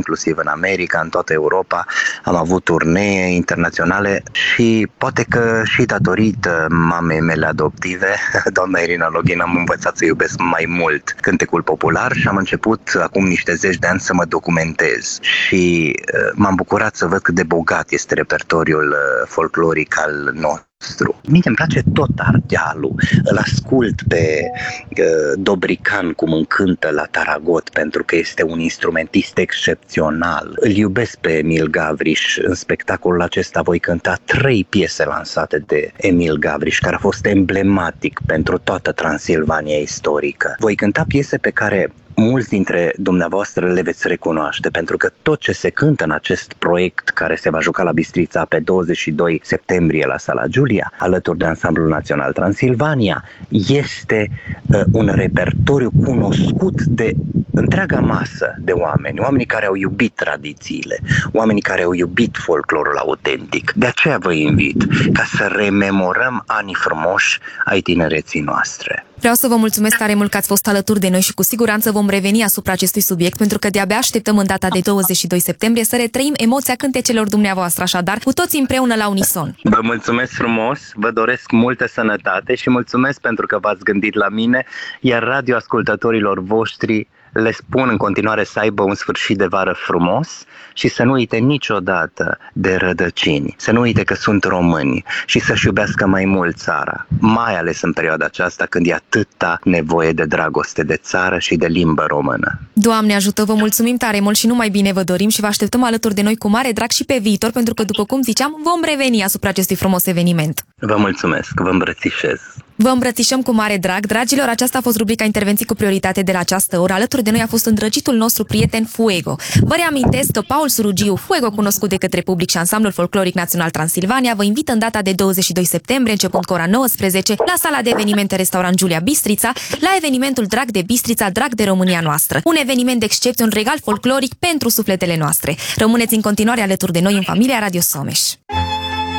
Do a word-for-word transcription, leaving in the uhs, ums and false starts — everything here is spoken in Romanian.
inclusiv în America, în toată Europa. Am avut turnee internaționale și poate că și datorită mamei mele adoptive, doamna Irina Login, am învățat să iubesc mai mult cântecul popular și am început acum niște zeci de ani să mă documentez. Și m-am bucurat să văd cât de bogat este repertoriul folcloric al nostru. Mie îmi place tot Ardealul, îl ascult pe uh, Dobrican cum încântă la taragot, pentru că este un instrumentist excepțional. Îl iubesc pe Emil Gavriș. În spectacolul acesta voi cânta trei piese lansate de Emil Gavriș, care a fost emblematic pentru toată Transilvania istorică. Voi cânta piese pe care mulți dintre dumneavoastră le veți recunoaște, pentru că tot ce se cântă în acest proiect care se va juca la Bistrița pe douăzeci și doi septembrie la Sala Giulia, alături de Ansamblul Național Transilvania, este uh, un repertoriu cunoscut de întreaga masă de oameni, oamenii care au iubit tradițiile, oamenii care au iubit folclorul autentic. De aceea vă invit ca să rememorăm anii frumoși ai tinereții noastre. Vreau să vă mulțumesc tare mult că ați fost alături de noi și cu siguranță vom reveni asupra acestui subiect, pentru că de-abia așteptăm în data de douăzeci și doi septembrie să retrăim emoția cântecelor dumneavoastră, așadar, cu toți împreună la unison. Vă mulțumesc frumos, vă doresc multă sănătate și mulțumesc pentru că v-ați gândit la mine, iar radioascultătorilor voștri le spun în continuare să aibă un sfârșit de vară frumos și să nu uite niciodată de rădăcini, să nu uite că sunt români și să-și iubească mai mult țara, mai ales în perioada aceasta când e atâta nevoie de dragoste de țară și de limbă română. Doamne ajută, vă mulțumim tare mult și numai bine vă dorim și vă așteptăm alături de noi cu mare drag și pe viitor, pentru că, după cum ziceam, vom reveni asupra acestui frumos eveniment. Vă mulțumesc, vă îmbrățișez. Vă îmbrățișăm cu mare drag. Dragilor, aceasta a fost rubrica Intervenții cu prioritate de la această oră. Alături de noi a fost îndrăgitul nostru prieten Fuego. Vă reamintesc că Paul Surugiu, Fuego, cunoscut de către public, și Ansamblul Folcloric Național Transilvania vă invită în data de douăzeci și doi septembrie, începând cu ora nouăsprezece, la sala de evenimente Restaurant Giulia Bistrița, la evenimentul Drag de Bistrița, Drag de România Noastră. Un eveniment de excepție, un regal folcloric pentru sufletele noastre. Rămâneți în continuare alături de noi în familia Radio Someș.